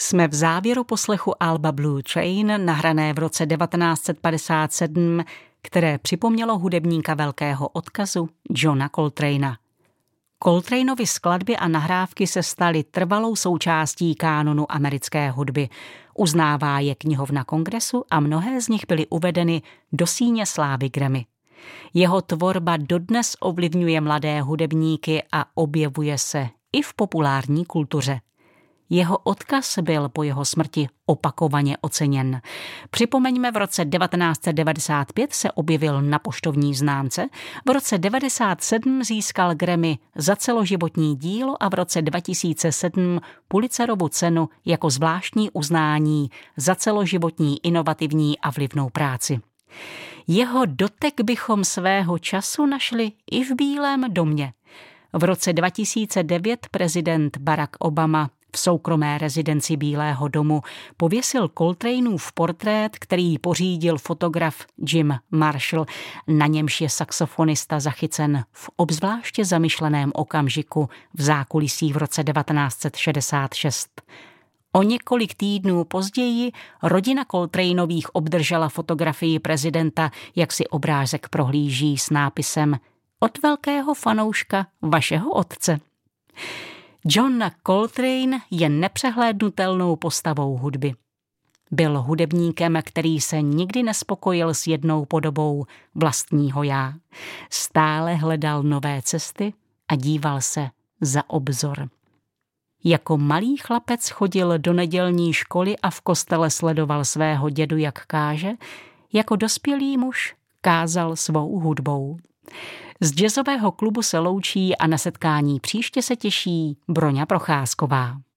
Jsme v závěru poslechu alba Blue Train, nahrané v roce 1957, které připomnělo hudebníka velkého odkazu Johna Coltrane'a. Coltraneovy skladby a nahrávky se staly trvalou součástí kánonu americké hudby. Uznává je knihovna Kongresu a mnohé z nich byly uvedeny do síně slávy Grammy. Jeho tvorba dodnes ovlivňuje mladé hudebníky a objevuje se i v populární kultuře. Jeho odkaz byl po jeho smrti opakovaně oceněn. Připomeňme, v roce 1995 se objevil na poštovní známce, v roce 1997 získal Grammy za celoživotní dílo a v roce 2007 Pulitzerovu cenu jako zvláštní uznání za celoživotní inovativní a vlivnou práci. Jeho dotek bychom svého času našli i v Bílém domě. V roce 2009 prezident Barack Obama v soukromé rezidenci Bílého domu pověsil Coltraneův portrét, který pořídil fotograf Jim Marshall, na němž je saxofonista zachycen v obzvláště zamyšleném okamžiku v zákulisí v roce 1966. O několik týdnů později rodina Coltraneových obdržela fotografii prezidenta, jak si obrázek prohlíží s nápisem "Od velkého fanouška vašeho otce". John Coltrane je nepřehlédnutelnou postavou hudby. Byl hudebníkem, který se nikdy nespokojil s jednou podobou vlastního já. Stále hledal nové cesty a díval se za obzor. Jako malý chlapec chodil do nedělní školy a v kostele sledoval svého dědu, jak káže. Jako dospělý muž kázal svou hudbou. Z jazzového klubu se loučí a na setkání příště se těší Broňa Procházková.